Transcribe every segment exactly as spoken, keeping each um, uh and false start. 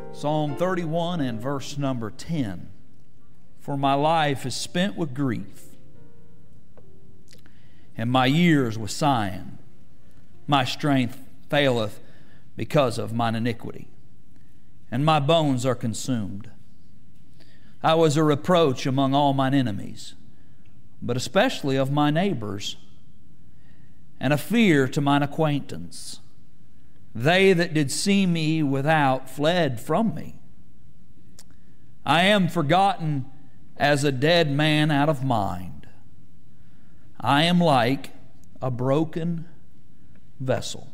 Psalm thirty-one and verse number ten. For my life is spent with grief, and my years with sighing. My strength faileth because of mine iniquity, and my bones are consumed. I was a reproach among all mine enemies, but especially of my neighbors, and a fear to mine acquaintance. They that did see me without fled from me. I am forgotten as a dead man out of mind. I am like a broken vessel.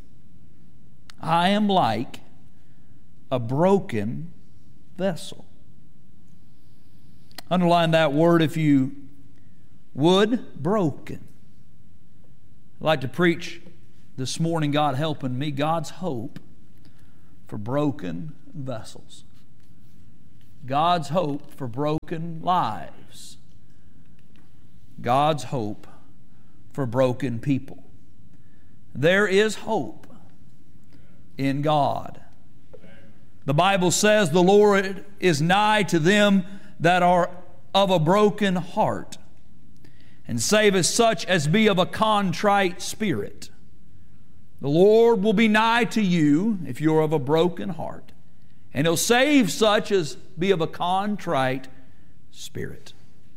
I am like a broken vessel. Underline that word if you would, broken. I'd like to preach this morning, God helping me, God's hope for broken vessels. God's hope for broken lives. God's hope for broken people. There is hope in God. The Bible says the Lord is nigh to them that are of a broken heart, and saveth such as be of a contrite spirit. The Lord will be nigh to you if you're of a broken heart, and He'll save such as be of a contrite spirit.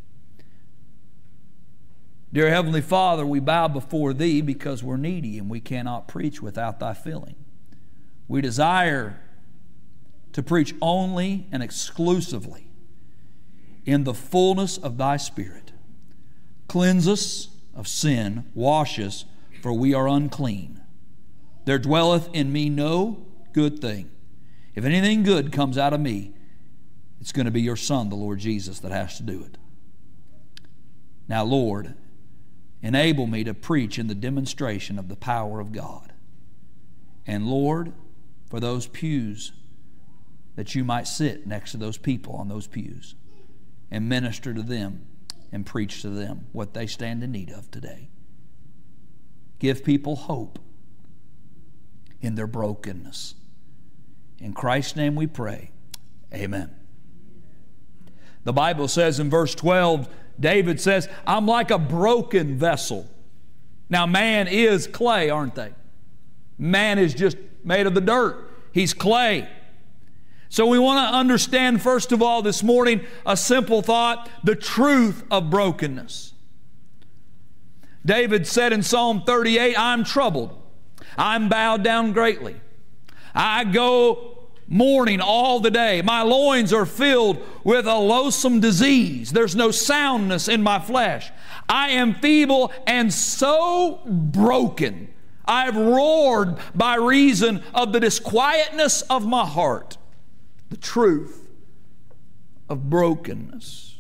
Dear Heavenly Father, we bow before Thee because we're needy and we cannot preach without Thy filling. We desire to preach only and exclusively in the fullness of Thy Spirit. Cleanse us of sin, wash us, for we are unclean. There dwelleth in me no good thing. If anything good comes out of me, it's going to be your Son, the Lord Jesus, that has to do it. Now, Lord, enable me to preach in the demonstration of the power of God. And Lord, for those pews, that you might sit next to those people on those pews and minister to them and preach to them what they stand in need of today. Give people hope in their brokenness. In Christ's name we pray. Amen. The Bible says in verse twelve, David says, I'm like a broken vessel. Now man is clay, aren't they? Man is just made of the dirt. He's clay. So we want to understand, first of all, this morning, a simple thought, the truth of brokenness. David said in Psalm thirty-eight, I'm troubled. I'm bowed down greatly. I go mourning all the day. My loins are filled with a loathsome disease. There's no soundness in my flesh. I am feeble and so broken. I have roared by reason of the disquietness of my heart. The truth of brokenness.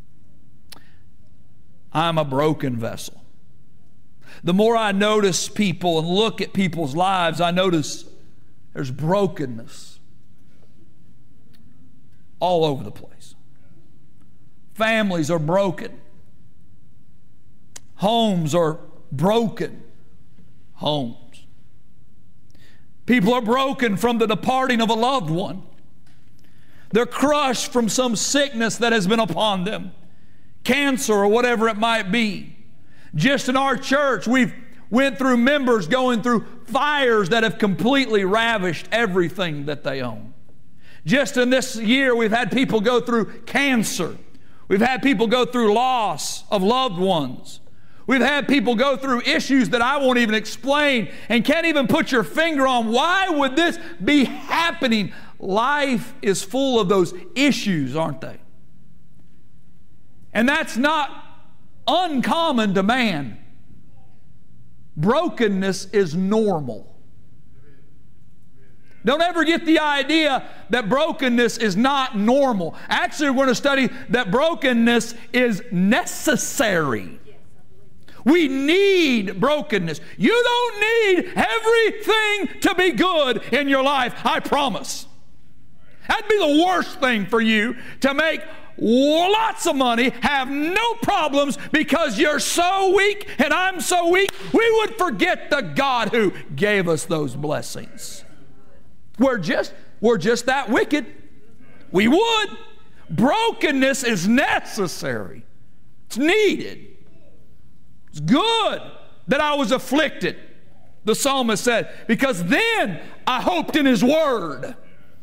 I'm a broken vessel. The more I notice people and look at people's lives, I notice there's brokenness all over the place. Families are broken. Homes are broken homes. People are broken from the departing of a loved one. They're crushed from some sickness that has been upon them, cancer or whatever it might be. Just in our church, we've went through members going through fires that have completely ravished everything that they own. Just in this year, we've had people go through cancer. We've had people go through loss of loved ones. We've had people go through issues that I won't even explain and can't even put your finger on. Why would this be happening? Life is full of those issues, aren't they? And that's not uncommon to man. Brokenness is normal. Don't ever get the idea that brokenness is not normal. Actually, we're going to study that brokenness is necessary. We need brokenness. You don't need everything to be good in your life, I promise. That'd be the worst thing for you, to make lots of money, have no problems because you're so weak and I'm so weak. We would forget the God who gave us those blessings. We're just, we're just that wicked. We would. Brokenness is necessary. It's needed. It's good that I was afflicted, the psalmist said, because then I hoped in His Word.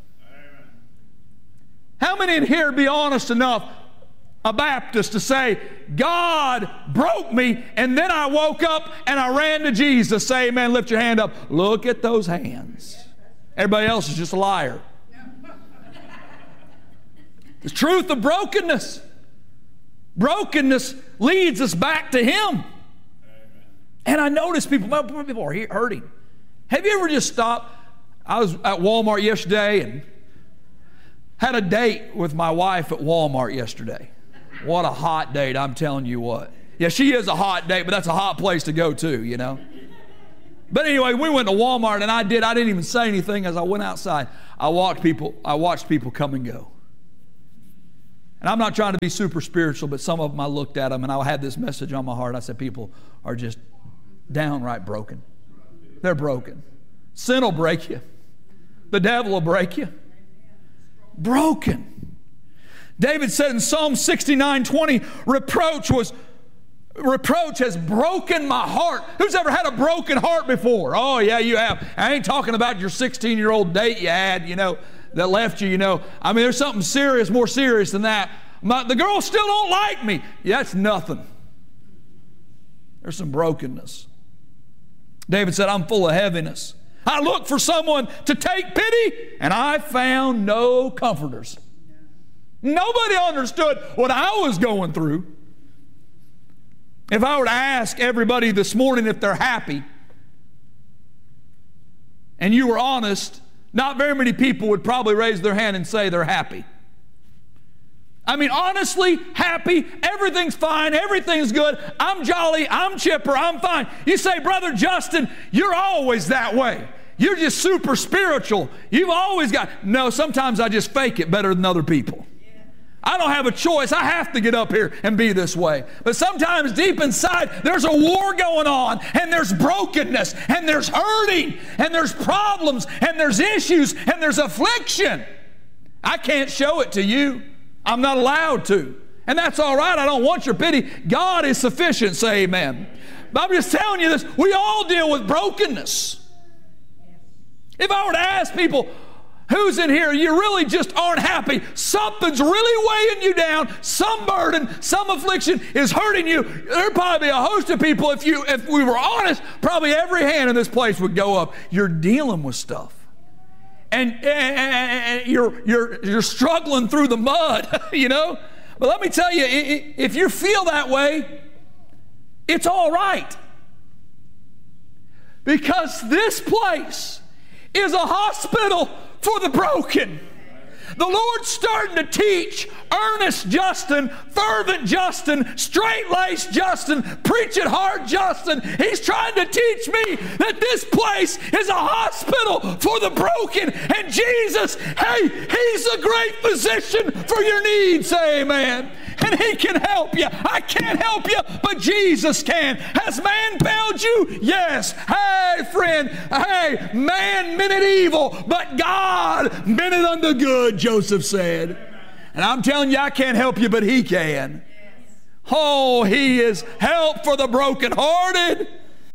How many in here be honest enough, a Baptist, to say, God broke me, and then I woke up and I ran to Jesus? Say amen. Lift your hand up. Look at those hands. Everybody else is just a liar. The truth of brokenness. Brokenness leads us back to Him. And I notice people, people are hurting. Have you ever just stopped? I was at Walmart yesterday and had a date with my wife at Walmart yesterday. What a hot date, I'm telling you what. Yeah, she is a hot date, but that's a hot place to go to, you know. But anyway, we went to Walmart, and I did. I didn't even say anything as I went outside. I walked people. I watched people come and go. And I'm not trying to be super spiritual, but some of them I looked at them, and I had this message on my heart. I said, people are just downright broken. They're broken. Sin will break you. The devil will break you. Broken. David said in Psalm sixty-nine twenty, reproach was reproach has broken my heart. Who's ever had a broken heart before? Oh yeah, you have. I ain't talking about your sixteen-year-old date you had, you know, that left you, you know. I mean, there's something serious, more serious than that. My, the girls still don't like me. Yeah, that's nothing. There's some brokenness. David said, I'm full of heaviness. I looked for someone to take pity, and I found no comforters. Nobody understood what I was going through. If I were to ask everybody this morning if they're happy, and you were honest, not very many people would probably raise their hand and say they're happy. I mean, honestly, happy, everything's fine, everything's good, I'm jolly, I'm chipper, I'm fine. You say, Brother Justin, you're always that way. You're just super spiritual. You've always got, no, sometimes I just fake it better than other people. I don't have a choice. I have to get up here and be this way. But sometimes deep inside, there's a war going on, and there's brokenness, and there's hurting, and there's problems, and there's issues, and there's affliction. I can't show it to you. I'm not allowed to. And that's all right. I don't want your pity. God is sufficient. Say amen. But I'm just telling you this. We all deal with brokenness. If I were to ask people, who's in here, you really just aren't happy, something's really weighing you down, some burden, some affliction is hurting you, there'd probably be a host of people, if you if we were honest, probably every hand in this place would go up. You're dealing with stuff. And, and, and you're, you're, you're struggling through the mud, you know. But let me tell you, if you feel that way, it's all right. Because this place is a hospital for the broken. The Lord's starting to teach earnest Justin, fervent Justin, straight-laced Justin, preach it hard Justin. He's trying to teach me that this place is a hospital for the broken. And Jesus, hey, He's a great physician for your needs. Say amen. And He can help you. I can't help you, but Jesus can. Has man failed you? Yes. Hey, friend, hey, man meant it evil, but God meant it unto good, Joseph said. And I'm telling you, I can't help you, but He can. Oh, He is help for the brokenhearted.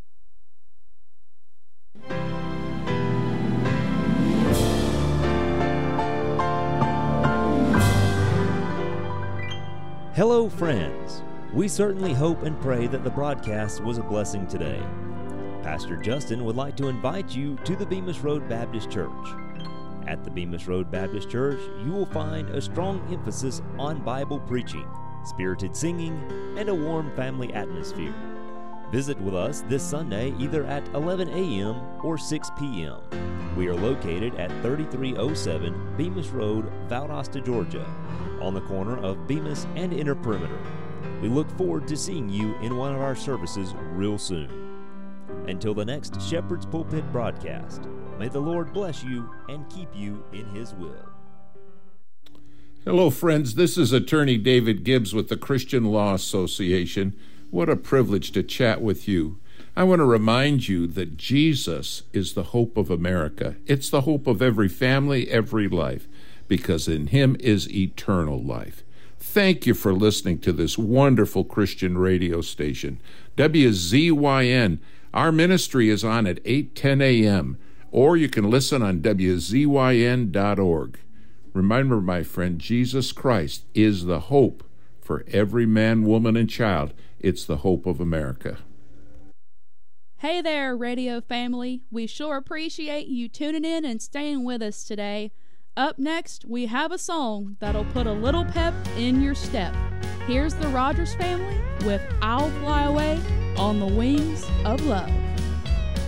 Hello, friends. We certainly hope and pray that the broadcast was a blessing today. Pastor Justin would like to invite you to the Bemis Road Baptist Church. At the Bemis Road Baptist Church, you will find a strong emphasis on Bible preaching, spirited singing, and a warm family atmosphere. Visit with us this Sunday either at eleven a.m. or six p.m. We are located at thirty-three oh seven Bemis Road, Valdosta, Georgia, on the corner of Bemis and Inner Perimeter. We look forward to seeing you in one of our services real soon. Until the next Shepherd's Pulpit broadcast, may the Lord bless you and keep you in His will. Hello, friends. This is Attorney David Gibbs with the Christian Law Association. What a privilege to chat with you. I want to remind you that Jesus is the hope of America. It's the hope of every family, every life, because in him is eternal life. Thank you for listening to this wonderful Christian radio station, W Z Y N. Our ministry is on at eight ten a.m., or you can listen on W Z Y N dot org. Remember, my friend, Jesus Christ is the hope for every man, woman, and child. It's the hope of America. Hey there, radio family. We sure appreciate you tuning in and staying with us today. Up next, we have a song that'll put a little pep in your step. Here's the Rogers Family with I'll Fly Away on the Wings of Love.